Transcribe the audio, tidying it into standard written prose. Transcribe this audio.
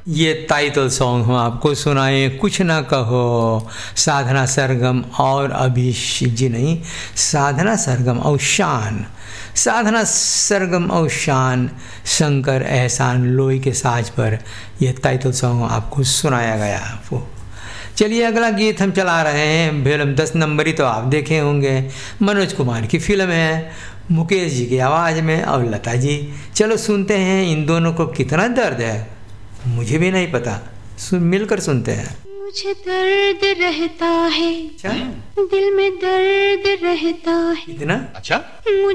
ये title song हम आपको सुनाए, कुछ ना कहो, साधना सरगम और अभिषेक जी नहीं, साधना सरगम और शान, साधना सरगम और शान, शंकर एहसान लोई के साज पर यह टाइटल सॉन्ग आपको सुनाया गया। वो चलिए अगला गीत हम चला रहे हैं, फिल्म 10 नंबरी तो आप देखे होंगे, मनोज कुमार की फिल्म है, मुकेश जी की आवाज़ में और लता जी। चलो सुनते हैं इन दोनों को कितना दर्द है, मुझे भी नहीं पता, मिलकर सुनते हैं। मुझे दर्द रहता है, अच्छा, दिल में दर्द रहता है, इतना अच्छा,